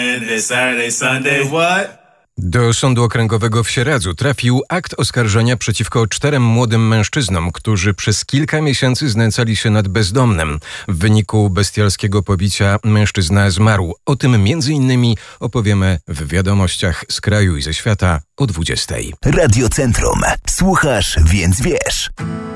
Saturday, Sunday, what? Do Sądu Okręgowego w Sieradzu trafił akt oskarżenia przeciwko 4 młodym mężczyznom, którzy przez kilka miesięcy znęcali się nad bezdomnym. W wyniku bestialskiego pobicia mężczyzna zmarł. O tym m.in. opowiemy w wiadomościach z kraju i ze świata o 20:00. Radio Centrum. Słuchasz, więc wiesz.